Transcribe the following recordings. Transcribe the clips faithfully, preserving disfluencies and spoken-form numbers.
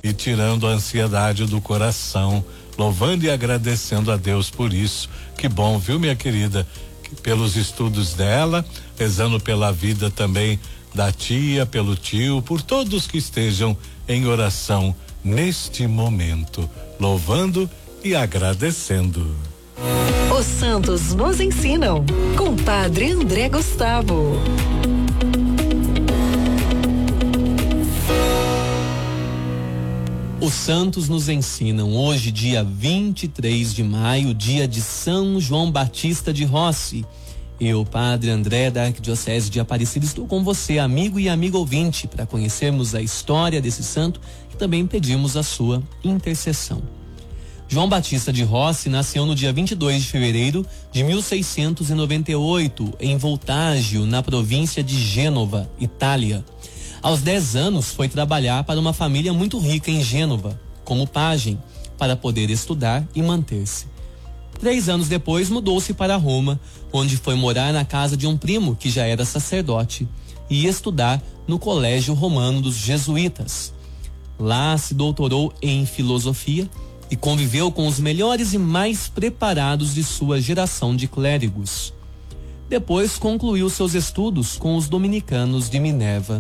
e tirando a ansiedade do coração, louvando e agradecendo a Deus por isso. Que bom, viu, minha querida? Pelos estudos dela, rezando pela vida também da tia, pelo tio, por todos que estejam em oração neste momento, louvando e agradecendo. Os santos nos ensinam, com Padre André Gustavo. Os santos nos ensinam hoje, dia vinte e três de maio, dia de São João Batista de Rossi. Eu, Padre André, da Arquidiocese de Aparecida, estou com você, amigo e amigo ouvinte, para conhecermos a história desse santo e também pedimos a sua intercessão. João Batista de Rossi nasceu no dia vinte e dois de fevereiro de mil seiscentos e noventa e oito, em Voltágio, na província de Gênova, Itália. Aos dez anos, foi trabalhar para uma família muito rica em Gênova, como pajem, para poder estudar e manter-se. Três anos depois, mudou-se para Roma, onde foi morar na casa de um primo que já era sacerdote e estudar no Colégio Romano dos Jesuítas. Lá se doutorou em filosofia e conviveu com os melhores e mais preparados de sua geração de clérigos. Depois concluiu seus estudos com os dominicanos de Minerva.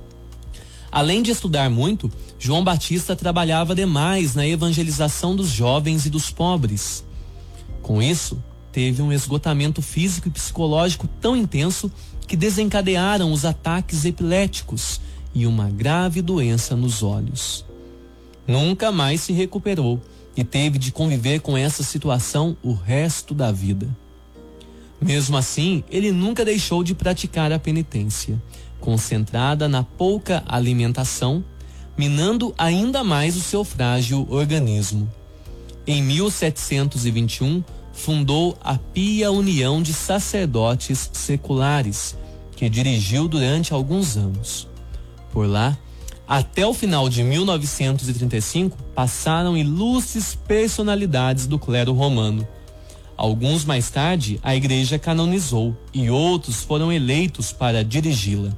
Além de estudar muito, João Batista trabalhava demais na evangelização dos jovens e dos pobres. Com isso, teve um esgotamento físico e psicológico tão intenso que desencadearam os ataques epiléticos e uma grave doença nos olhos. Nunca mais se recuperou e teve de conviver com essa situação o resto da vida. Mesmo assim, ele nunca deixou de praticar a penitência, concentrada na pouca alimentação, minando ainda mais o seu frágil organismo. Em mil setecentos e vinte e um, fundou a Pia União de Sacerdotes Seculares, que dirigiu durante alguns anos. Por lá, até o final de mil novecentos e trinta e cinco, passaram ilustres personalidades do clero romano. Alguns mais tarde, a igreja canonizou e outros foram eleitos para dirigi-la.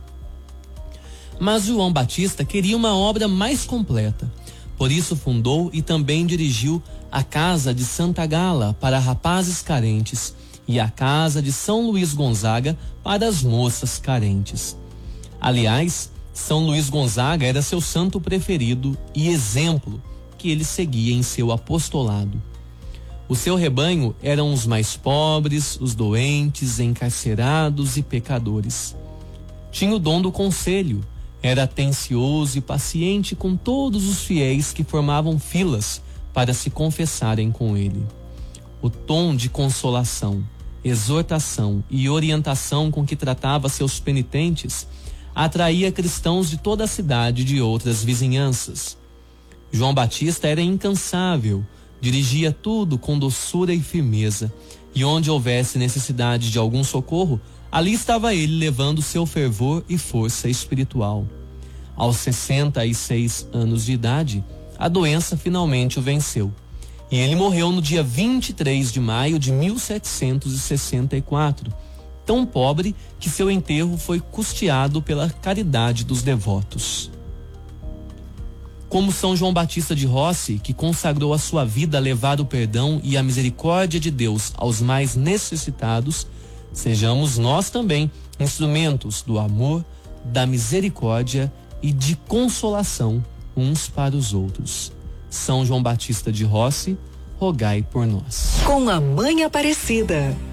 Mas João Batista queria uma obra mais completa. Por isso fundou e também dirigiu a Casa de Santa Gala para rapazes carentes e a Casa de São Luís Gonzaga para as moças carentes. Aliás, São Luís Gonzaga era seu santo preferido e exemplo que ele seguia em seu apostolado. O seu rebanho eram os mais pobres, os doentes, encarcerados e pecadores. Tinha o dom do conselho, era atencioso e paciente com todos os fiéis que formavam filas para se confessarem com ele. O tom de consolação, exortação e orientação com que tratava seus penitentes atraía cristãos de toda a cidade e de outras vizinhanças. João Batista era incansável, dirigia tudo com doçura e firmeza, e onde houvesse necessidade de algum socorro, ali estava ele levando seu fervor e força espiritual. Aos sessenta e seis anos de idade, a doença finalmente o venceu. E ele morreu no dia vinte e três de maio de mil setecentos e sessenta e quatro, tão pobre que seu enterro foi custeado pela caridade dos devotos. Como São João Batista de Rossi, que consagrou a sua vida a levar o perdão e a misericórdia de Deus aos mais necessitados, sejamos nós também instrumentos do amor, da misericórdia e de consolação uns para os outros. São João Batista de Rossi, rogai por nós. Com a Mãe Aparecida.